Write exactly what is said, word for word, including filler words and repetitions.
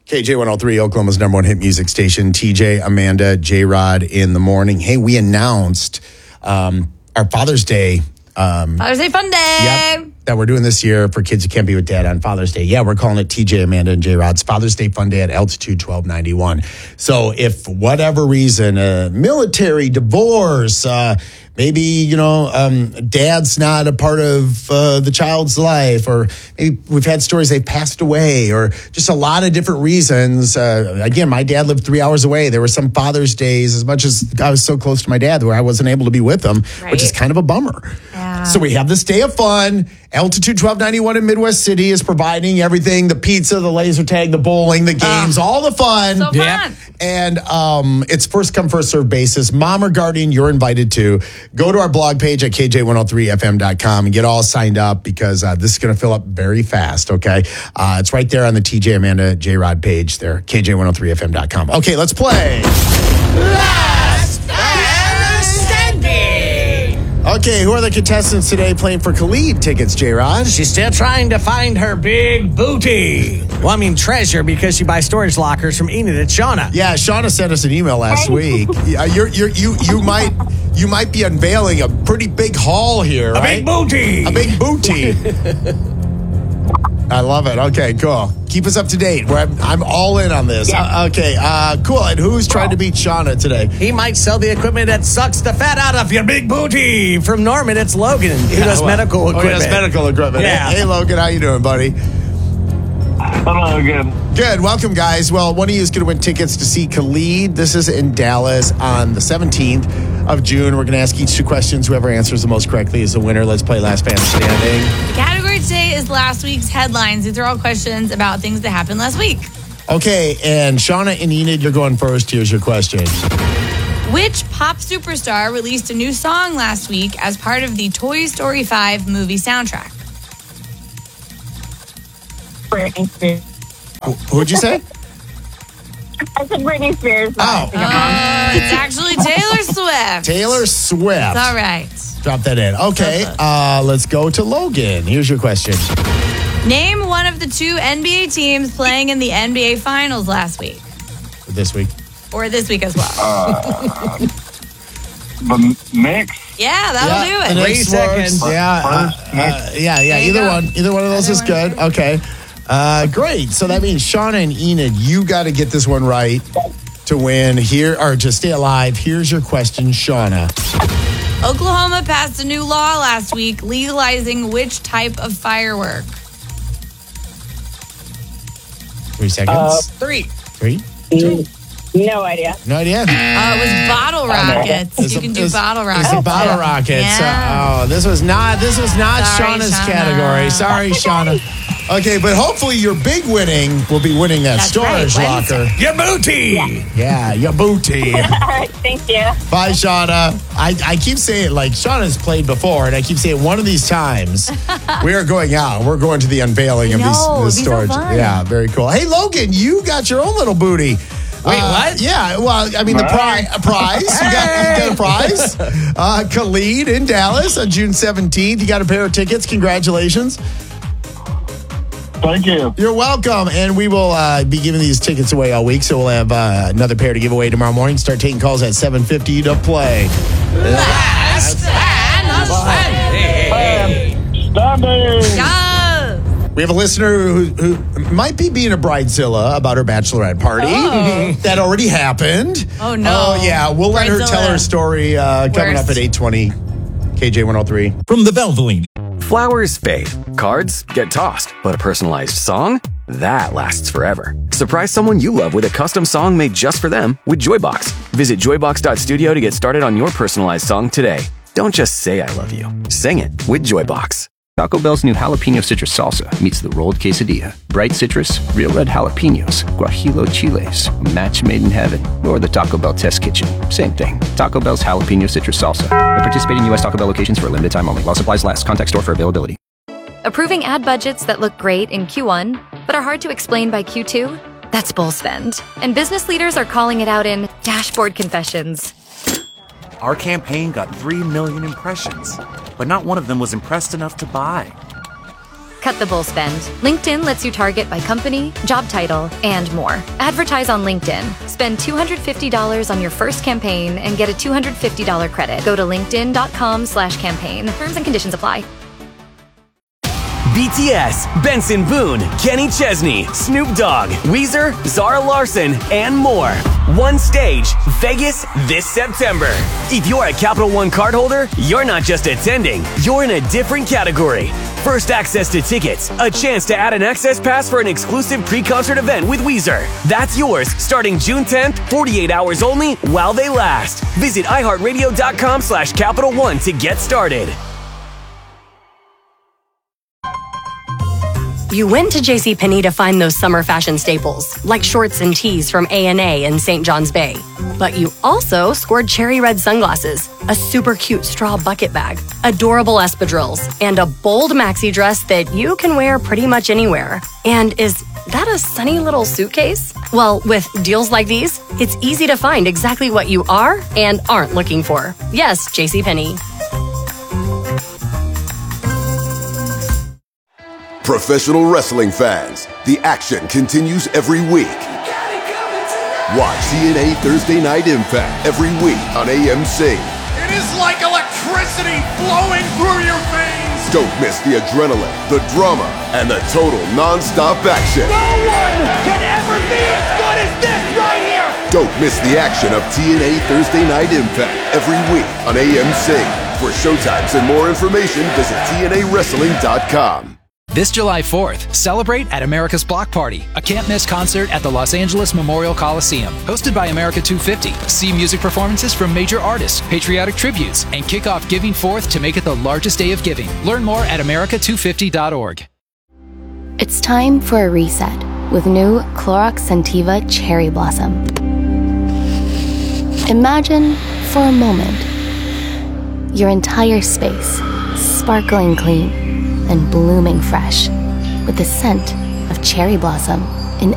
K J one oh three, Oklahoma's number one hit music station. T J, Amanda, J-Rod in the morning. Hey, we announced um, our Father's Day. Um, Father's Day Fun Day. Yep, that we're doing this year for kids who can't be with dad on Father's Day. Yeah, we're calling it T J, Amanda, and J-Rod's Father's Day Fun Day at Altitude twelve ninety-one. So if for whatever reason, uh, military, divorce, uh, maybe, you know, um, dad's not a part of uh, the child's life, or maybe we've had stories they passed away, or just a lot of different reasons. Uh, again, my dad lived three hours away. There were some Father's Days, as much as I was so close to my dad, where I wasn't able to be with him, Right. which is kind of a bummer. Yeah. So we have this day of fun. Altitude twelve ninety-one in Midwest City is providing everything, the pizza, the laser tag, the bowling, the games, uh, all the fun. So fun. And um, it's first come, first serve basis. Mom or guardian, you're invited to. Go to our blog page at K J one oh three F M dot com and get all signed up, because uh, this is going to fill up very fast, okay? Uh, it's right there on the T J, Amanda, J-Rod page there, K J one oh three F M dot com. Okay, let's play. Last Man Standing. Okay, who are the contestants today playing for Khalid tickets, J-Rod? She's still trying to find her big booty. Well, I mean treasure, because she buys storage lockers from Enid and Shauna. Yeah, Shauna sent us an email last week. Yeah, you're, you're, you you might you might be unveiling a pretty big haul here, A right? big booty. A big booty. I love it. Okay, cool. Keep us up to date. We're, I'm, I'm all in on this. Yeah. Uh, okay, uh, cool. And who's trying to beat Shauna today? He might sell the equipment that sucks the fat out of your big booty. From Norman, it's Logan, who does well, medical Oh, equipment. he does medical equipment. Yeah. Hey, hey, Logan, how you doing, buddy? Hello again. Good. Welcome, guys. Well, one of you is going to win tickets to see Khalid. This is in Dallas on the seventeenth of June. We're going to ask each two questions. Whoever answers the most correctly is the winner. Let's play Last Man Standing. The category today is last week's headlines. These are all questions about things that happened last week. Okay, and Shauna and Enid, you're going first. Here's your question. Which pop superstar released a new song last week as part of the Toy Story five movie soundtrack? Britney Spears. Wh- Who'd you say? I said Britney Spears. but I Oh. think I'm wrong. Uh, it's actually Taylor Swift. Taylor Swift. It's all right. Drop that in. Okay, uh, let's go to Logan. Here's your question. Name one of the two N B A teams playing in the N B A Finals last week. This week. Or this week as well. The mix. Yeah, that'll do it. the Three next seconds. words. Yeah, uh, uh, yeah, yeah. There you Either go. one. Either one of those Either is one. good. Okay. Uh, great. So that means Shauna and Enid, you got to get this one right to win here, or to stay alive. Here's your question, Shauna. Oklahoma passed a new law last week legalizing which type of firework? Three seconds. Uh, Three. Three. No idea. No idea. Uh, it was bottle rockets. It's You a- can do it's- bottle It's rockets. the bottle rockets. Yeah. Uh, oh, this was not. This was not Sorry, Shauna's Shauna. category. Sorry, Shauna. Okay, but hopefully your big winning will be winning that That's storage right, locker. Wednesday. Your booty. Yeah, your booty. All right, thank you. Bye, Shauna. I, I keep saying, like, Shauna's played before, and I keep saying one of these times we are going out. We're going to the unveiling of No, these, these this are storage. fun. Yeah, very cool. Hey, Logan, you got your own little booty. Wait, Uh, what? Yeah, well, I mean, the pri- a prize. You, got, you got a prize. Uh, Khalid in Dallas on June seventeenth. You got a pair of tickets. Congratulations. Thank you. You're welcome. And we will uh, be giving these tickets away all week. So we'll have uh, another pair to give away tomorrow morning. Start taking calls at seven fifty to play. Last Man Standing. Yes. We have a listener who, who might be being a bridezilla about her bachelorette party. Oh. That already happened. Oh, no. Oh, yeah. We'll let her tell her Bridezilla. story uh, coming Worst. up at eight twenty. K J one oh three. From the Valvoline. Flowers fade, cards get tossed, but a personalized song? That lasts forever. Surprise someone you love with a custom song made just for them with Joybox. Visit joybox dot studio to get started on your personalized song today. Don't just say I love you. Sing it with Joybox. Taco Bell's new jalapeno citrus salsa meets the rolled quesadilla. Bright citrus, real red jalapenos, guajillo chiles, a match made in heaven, or the Taco Bell test kitchen. Same thing. Taco Bell's jalapeno citrus salsa. At participating U S Taco Bell locations for a limited time only. While supplies last. Contact store for availability. Approving ad budgets that look great in Q one, but are hard to explain by Q two? That's bull spend. And business leaders are calling it out in dashboard confessions. Our campaign got three million impressions, but not one of them was impressed enough to buy. Cut the bull spend. LinkedIn lets you target by company, job title, and more. Advertise on LinkedIn. Spend two hundred fifty dollars on your first campaign and get a two hundred fifty dollars credit. Go to linkedin.com slash campaign. Terms and conditions apply. B T S, Benson Boone, Kenny Chesney, Snoop Dogg, Weezer, Zara Larson, and more. One stage, Vegas this September. If you're a Capital One cardholder, you're not just attending, you're in a different category. First access to tickets, a chance to add an access pass for an exclusive pre-concert event with Weezer. That's yours starting June tenth, forty-eight hours only while they last. Visit iHeartRadio.com slash Capital One to get started. You went to JCPenney to find those summer fashion staples, like shorts and tees from A and A in Saint John's Bay. But you also scored cherry red sunglasses, a super cute straw bucket bag, adorable espadrilles, and a bold maxi dress that you can wear pretty much anywhere. And is that a sunny little suitcase? Well, with deals like these, it's easy to find exactly what you are and aren't looking for. Yes, JCPenney. Professional wrestling fans, the action continues every week. Watch T N A Thursday Night Impact every week on A M C. It is like electricity flowing through your veins. Don't miss the adrenaline, the drama, and the total non-stop action. No one can ever be as good as this right here. Don't miss the action of T N A Thursday Night Impact every week on A M C. For showtimes and more information, visit T N A wrestling dot com. This July fourth, celebrate at America's Block Party, a can't-miss concert at the Los Angeles Memorial Coliseum. Hosted by America two fifty, see music performances from major artists, patriotic tributes, and kick off Giving Fourth to make it the largest day of giving. Learn more at America two fifty dot org. It's time for a reset with new Clorox Scentiva Cherry Blossom. Imagine, for a moment, your entire space sparkling clean and blooming fresh with the scent of cherry blossom.